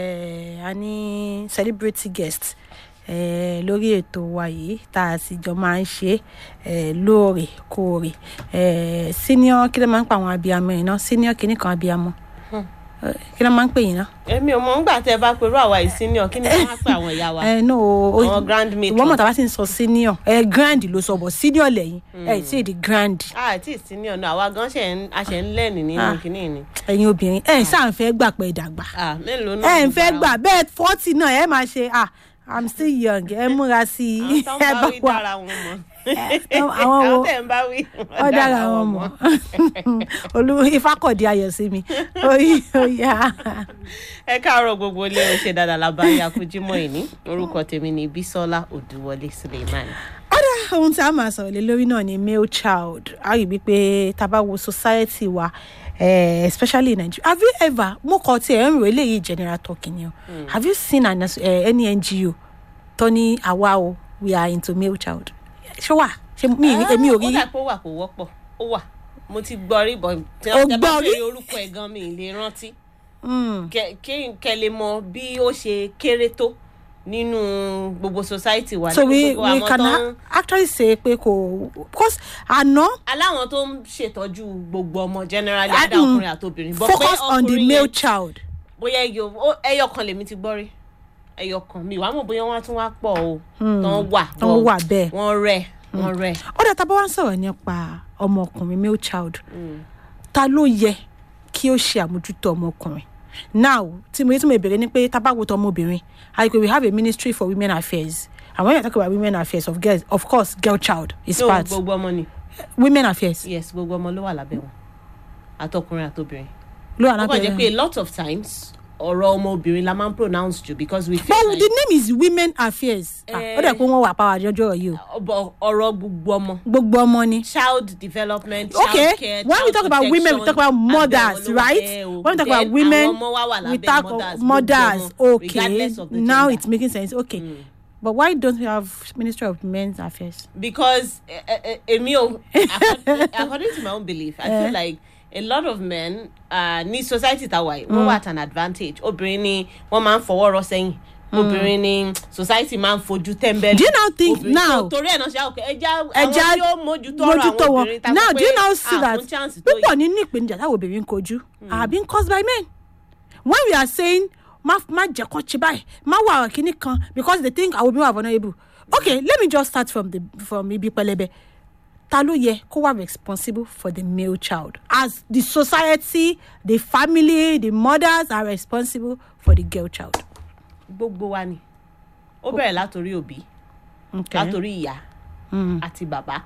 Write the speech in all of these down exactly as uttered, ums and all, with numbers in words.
a ní celebrity guest eh, lórí ètò wa yìí tá a sì jọ máa ń ṣe eh, lóòrèkóòrè eh, senior kí ló máa ń pa àwọn abiyamọ yìí náà senior kìíní kan abiyamọ kí ló máa ń pè yín náà. èmi ò mọ̀ ńgbà tẹ́ bá pẹ̀lú àwa senior kí ni wọ́n á pè àwọn ìyá wa. ẹ no àwọn grand matron. ìwọ́n mọ̀ tá a bá sì ń sọ senior ẹ grand ló sọ bọ̀ senior lẹ́yìn ẹ tí ì di grand. ah tí senior náà àwa gan ṣe ń a ṣe ń lẹ́ẹ̀nì nínú kínní ni. ẹ̀yin obìnrin ẹ̀ sáà ń fẹ́ gbà pé dàgbà. ah mélòó náà. ẹ̀ ń fẹ́ gbà bẹ́ẹ̀ forty náà ẹ máa ṣe ah I'm still young ẹ múra sí i. àwọn tó ń bá wí dára wọn mọ̀. àwọn wo àwọn tẹ̀ ń bá wí. ó dára wọn mọ̀ olú Ifákọ̀dé ayọ̀ sí mi oyi oya. ẹ káàárọ̀ gbogbo ilé o ṣe dáadáa lábáyé akójímọ̀ ìní orúkọ tèmi ni Bísọ́lá Odúwọlé Suleiman. ọ̀dà ohun tí a máa sọ̀rọ̀ lé lórí náà ni male child a rí wípé tá bá wo society wa uh, especially in Nigeria. Have you ever mo kọ tí ẹ ń rò eléyìí general talking ni o have you seen an, uh, any N G O tó ní àwa o we are into male child ṣé wà ṣe mi èmi ò rí. ó dà pé ó wà kó wọ́pọ̀ ó wà mo ti gbọ́ rí bọ̀ tí wọ́n bá pè orúkọ ẹ̀ gan mi lè rántí kẹ́ lè mọ bí ó ṣe kéré tó nínú gbogbo society wa. So we we can ha- actually say pé kò because àná. aláwọn tó ń ṣètọ́jú gbogbo ọmọ generally adá ọkùnrin àtobìnrin. focus on the male child. bóyá ẹyọ kan lèmi ti gbọ́ rí ẹyọ kan mi wàá mọ̀ bóyá wọ́n á tún wá pọ̀ o tán wà tán wà bẹ́ẹ̀ wọ́n rẹ̀ wọ́n rẹ̀. ó dà tá a bá wá ń sọ̀rọ̀ nípa ọmọkùnrin male child ta ló yẹ kí ó ṣe àmójútó ọmọkùnrin now tí mo yẹ tí mo bèrè ni pé tá a bá wo tọ ọmọbìnrin I we have a ministry for women affairs and when we talk about women affairs of girls of course girl child is no, part gbogbo ọmọ ni. women affairs. yes gbogbo ọmọ ló wà lábẹ́ wọn àtọkùnrin àtobìnrin. ló wà lábẹ́ wọn. ó kàn jẹ́ pé a lot of times ọ̀rọ̀ ọmọbìnrin la máa ń pronounce jù because we feel but like. the name is women affairs. ó dẹ̀ pé wọ́n wà power jọjọ́ yìí o. ọ̀rọ̀ gbogbo ọmọ. gbogbo ọmọ ni. child development. okay child care, when child we talk about women we talk about mothers right when we talk about women we talk about mothers okay now it's making sense okay mm. but why don't we have Ministry of Men's Affairs. because èmi ò according to my own belief I feel like a lot of men uh, ní society tàwa yìí wọ́n wà at an advantage obìnrin ni wọ́n máa ń fọwọ́ rọ́ sẹ́yìn obìnrin ni society máa ń fojú tẹ́ńbẹ́lú. do you now think now torí ẹ̀ náà ṣe àwọn ẹja àwọn tí ó mójútó ọ̀rọ̀ àwọn obìnrin tàbí pé now do you now see that púpọ̀ nínú ìpèníjà táwọn obìnrin kojú are being caused by men when we are saying má má jẹ́ kó ṣe báyìí má wà kíní kan because they think àwọn obìnrin wà vulnerable okay let me just start from the from ibi pẹlẹbẹ ta ló yẹ kó wà responsible for the male child as the society the family the mothers are responsible for the girl child. gbogbo wa ni ó bẹ̀rẹ̀ látòrí òbí látòrí ìyá àti bàbá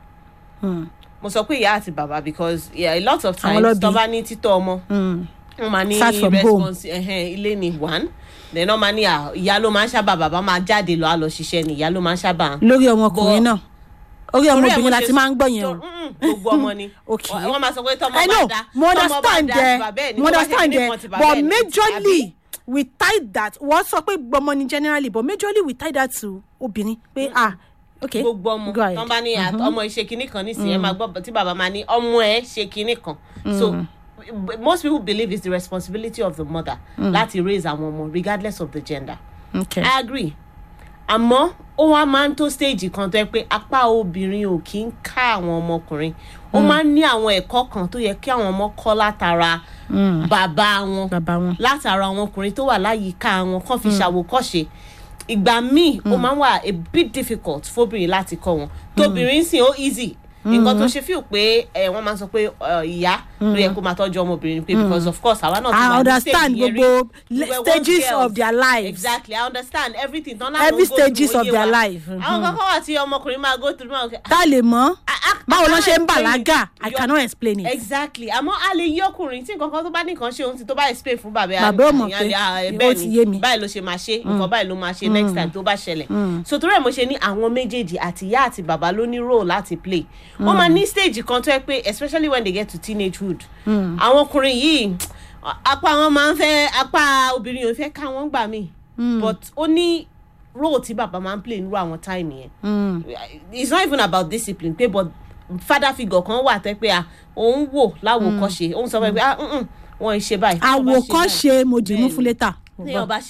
mo sọ pé ìyá àti bàbá because yeah, a lot of times tó bá ní títọ́ ọmọ wọ́n máa ní response ilé ni one then wọ́n máa ní ìyá ló máa ń sábà bàbá máa jáde lọ á lọ ṣiṣẹ́ ni ìyá ló máa ń sábà. lórí ọmọkùnrin náà orí ọmọbìnrin láti máa ń gbọ́ yẹn o. gbogbo ọmọ ni wọ́n máa sọ pé tọmọ bá dá mo understand there mo understand there but majorly we tie that wọ́n sọ pé gbọmọ ni generally but majorly we tie that to obìnrin pé ah okay gbogbo ọmọ tọ́ bá ní ọmọ ẹ ṣe kinní kan nísìnyí ẹ máa gbọ́ tí bàbá máa ní ọmọ ẹ ṣe kinní kan so most people believe it's the responsibility of the mother láti raise àwọn ọmọ regardless of the gender. Okay. I agree àmọ́ ó wá máa ń tó stage kan tó yẹ pé apá obìnrin ò kí ń ká àwọn ọmọkùnrin ó máa ń ní àwọn ẹ̀kọ́ kan tó yẹ kí àwọn ọmọ kọ́ látara bàbá wọn látara àwọn ọkùnrin tó wà láyìíká wọn kàn fi ṣàwòkọ́ṣe ìgbà míì ó máa ń wà a bit difficult fóbìnrin láti kọ́ wọn tóbìnrin sì ó easy nǹkan tó ṣe fíò pé wọ́n máa sọ pé ìyá ló yẹ kó máa tọ́jú ọmọbìnrin pé because of course àwa náà ti I understand gbogbo stages of their lives. Exactly, I understand everything. Every stages of their life. àwọn kankan wà tí ọmọkùnrin máa go through máa. ká lè mọ̀ báwo ló ṣe ń bàlágà I cannot explain it. Exactly àmọ́ a lè yí ọkùnrin tí nǹkan kan tó bá nìkan ṣe ohun tí tó bá explain fún bàbá bàbá ò mọ̀ pé ó ti yé mi báyìí ló ṣe máa ṣe nǹkan báyìí ló máa ṣe next time tó bá ṣẹlẹ̀ so torí ẹ̀ mo ṣe ní àwọn méjèèjì àti ìyá àti bàbá ló ní role láti play wọ́n máa ní stage kan tó yẹ pé especially when they get to teenagehood àwọn ọkùnrin yìí apá wọn máa ń fẹ́ apá obìnrin yóò fẹ́ ká wọ́n gbà mí but ó ní role tí bàbá máa ń play nírú àwọn time yẹn it's not even about discipline pé but father figure kan wà tẹ́ pé òun wò láwòkọ́ṣe òun sọ pé wọ́n ń ṣe báyìí. àwòkọ́ṣe mo dì mú fún létà. ní ọba